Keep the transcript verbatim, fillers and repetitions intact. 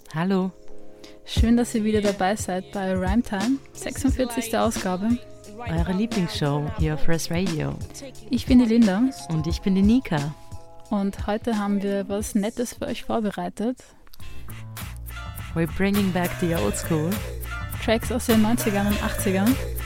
Hallo. Schön, dass ihr wieder dabei seid bei Rhyme Time, sechsundvierzigste Ausgabe. Eure Lieblingsshow hier auf Res Radio. Ich bin die Linda. Und ich bin die Nika. Und heute haben wir was Nettes für euch vorbereitet. We're bringing back the old school. Tracks aus den neunzigern und achtzigern.